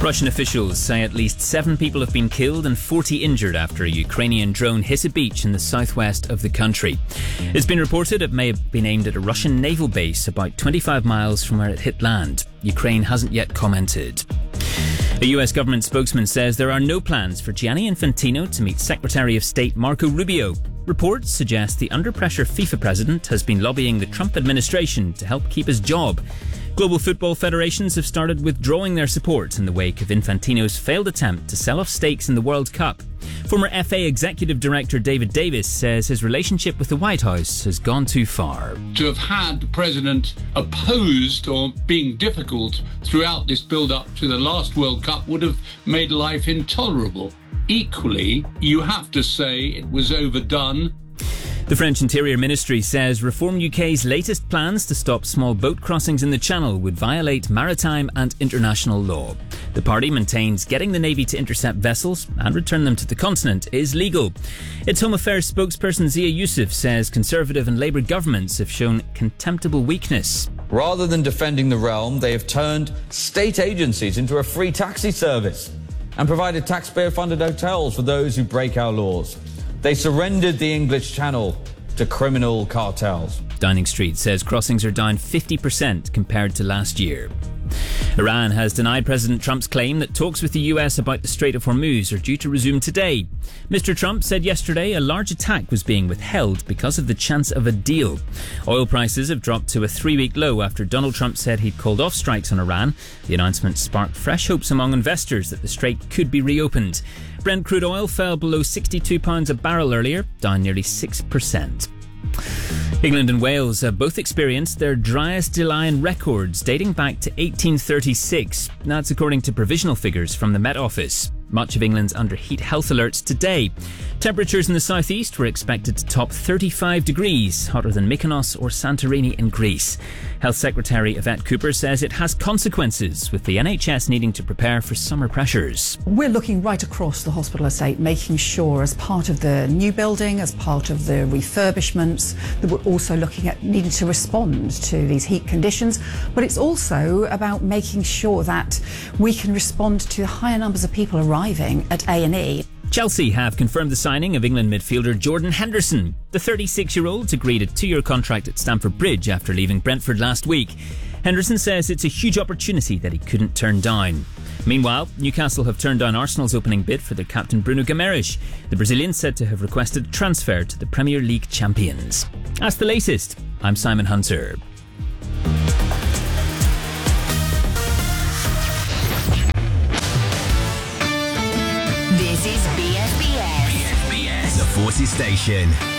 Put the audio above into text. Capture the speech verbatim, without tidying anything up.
Russian officials say at least seven people have been killed and forty injured after a Ukrainian drone hit a beach in the southwest of the country. It's been reported it may have been aimed at a Russian naval base about twenty-five miles from where it hit land. Ukraine hasn't yet commented. A U S government spokesman says there are no plans for Gianni Infantino to meet Secretary of State Marco Rubio. Reports suggest the under-pressure FIFA president has been lobbying the Trump administration to help keep his job. Global football federations have started withdrawing their support in the wake of Infantino's failed attempt to sell off stakes in the World Cup. Former F A Executive Director David Davis says his relationship with the White House has gone too far. To have had the president opposed or being difficult throughout this build-up to the last World Cup would have made life intolerable. Equally, you have to say it was overdone. The French Interior Ministry says Reform U K's latest plans to stop small boat crossings in the Channel would violate maritime and international law. The party maintains getting the Navy to intercept vessels and return them to the continent is legal. Its Home Affairs spokesperson Zia Youssef says Conservative and Labour governments have shown contemptible weakness. Rather than defending the realm, they have turned state agencies into a free taxi service and provided taxpayer-funded hotels for those who break our laws. They surrendered the English Channel to criminal cartels. Downing Street says crossings are down fifty percent compared to last year. Iran has denied President Trump's claim that talks with the U S about the Strait of Hormuz are due to resume today. Mister Trump said yesterday a large attack was being withheld because of the chance of a deal. Oil prices have dropped to a three-week low after Donald Trump said he'd called off strikes on Iran. The announcement sparked fresh hopes among investors that the strait could be reopened. Brent crude oil fell below sixty-two pounds a barrel earlier, down nearly six percent. England and Wales have both experienced their driest July in records dating back to eighteen thirty-six. That's according to provisional figures from the Met Office. Much of England's under heat health alerts today. Temperatures in the southeast were expected to top thirty-five degrees, hotter than Mykonos or Santorini in Greece. Health Secretary Yvette Cooper says it has consequences, with the N H S needing to prepare for summer pressures. We're looking right across the hospital estate, making sure as part of the new building, as part of the refurbishments, that we're also looking at needing to respond to these heat conditions. But it's also about making sure that we can respond to higher numbers of people arriving at A and E. Chelsea have confirmed the signing of England midfielder Jordan Henderson. The thirty-six-year-old agreed a two-year contract at Stamford Bridge after leaving Brentford last week. Henderson says it's a huge opportunity that he couldn't turn down. Meanwhile, Newcastle have turned down Arsenal's opening bid for their captain Bruno Guimaraes. The Brazilian's said to have requested a transfer to the Premier League champions. That's the latest. I'm Simon Hunter. This is B S B S. B S B S, the Forces Station.